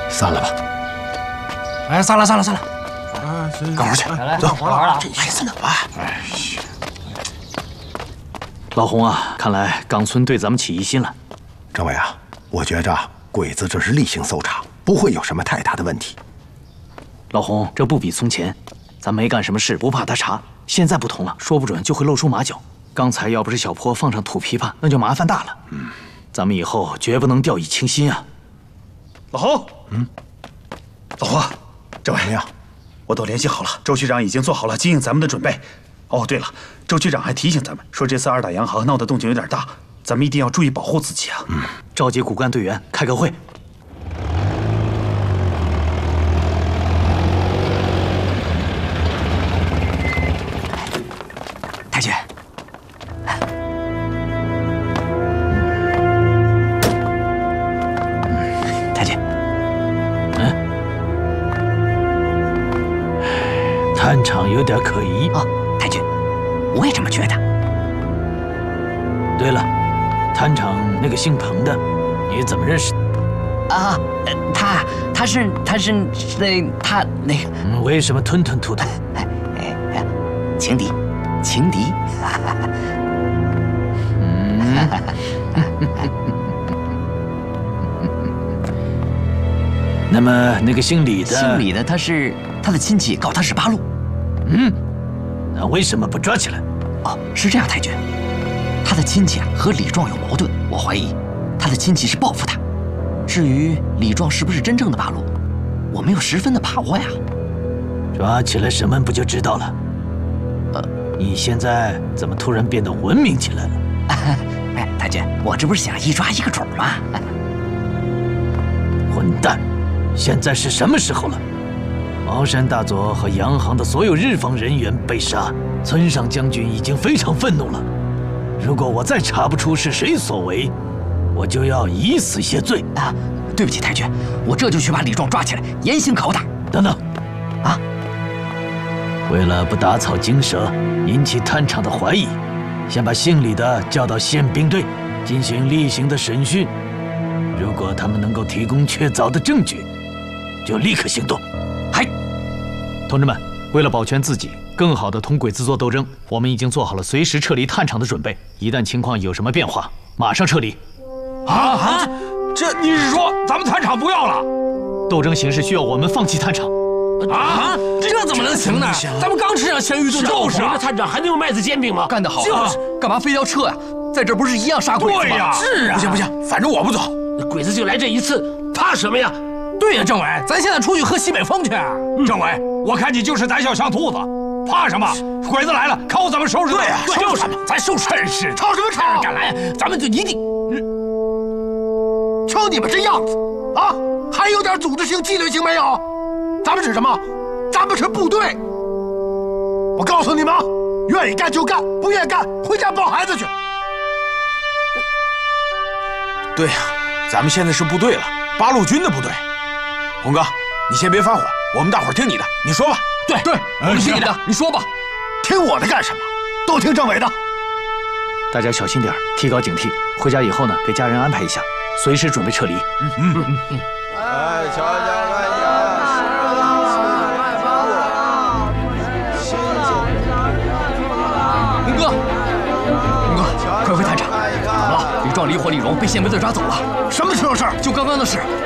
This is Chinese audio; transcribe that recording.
散了吧。 哎，散了。 啊，干活去，走，这孩子呢？哎， 老洪啊，看来冈村对咱们起疑心了。 政委啊，我觉着鬼子这是例行搜查，不会有什么太大的问题。 老洪，这不比从前，咱没干什么事不怕他查，现在不同了，说不准就会露出马脚。刚才要不是小坡放上土琵琶，那就麻烦大了。咱们以后绝不能掉以轻心啊。 老洪，老洪，政委怎么样？ 我都联系好了，周局长已经做好了接应咱们的准备。哦，对了，周局长还提醒咱们说，这次二打洋行闹的动静有点大，咱们一定要注意保护自己啊。 召集骨干队员开个会。 太君，太君， 探长有点可疑啊。太君，我也这么觉得。 对了，探长那个姓滕的，你怎么认识？ 啊，他是那个， 为什么吞吞吐吐？ 情敌。 那么那个姓李的， 他的亲戚告他是八路。 那为什么不抓起来？ 哦，是这样，太君，他的亲戚和李壮有矛盾，我怀疑他的亲戚是报复他。至于李壮是不是真正的八路，我没有十分的把握呀。 抓起来审问不就知道了？你现在怎么突然变得文明起来了？ 哎，太君，我这不是想一抓一个准吗？ 混蛋！现在是什么时候了？茅山大佐和洋行的所有日方人员被杀，村上将军已经非常愤怒了。如果我再查不出是谁所为，我就要以死谢罪啊！对不起，太君，我这就去把李壮抓起来，严刑拷打。 等等， 啊！ 为了不打草惊蛇，引起探长的怀疑，先把姓李的叫到宪兵队进行例行的审讯。如果他们能够提供确凿的证据，就立刻行动。 嗨， 同志们，为了保全自己，更好地同鬼子做斗争，我们已经做好了随时撤离探场的准备。一旦情况有什么变化，马上撤离。 这你是说咱们探场不要了？ 斗争形势需要我们放弃探场。 这怎么能行呢？咱们刚吃上咸鱼炖肉， 就是啊，探长还能有麦子煎饼吗？ 干得好！就是，干嘛非要撤呀？在这不是一样杀鬼子吗？ 对呀， 是啊， 不行，反正我不走。 鬼子就来这一次，怕什么呀？ 对呀，政委，咱现在出去喝西北风去。政委，我看你就是胆小像兔子，怕什么？鬼子来了，看我怎么收拾他！对呀， 就是，咱收拾。 真是吵什么吵？敢来，咱们就一定。 瞧你们这样子啊，还有点组织性、纪律性没有？咱们是什么？咱们是部队。我告诉你们，愿意干就干，不愿意干回家抱孩子去。 对呀，咱们现在是部队了，八路军的部队。洪哥，你先别发火，我们大伙儿听你的，你说吧。 对， 我们听你的，你说吧。 听我的干什么？都听政委的。 大家小心点，提高警惕。回家以后呢，给家人安排一下，随时准备撤离。 哎，瞧瞧看呀！ 洪哥，快回探场！怎么了？李壮、李火、李荣被宪兵队抓走了。 什么时候事儿？ 就刚刚的事。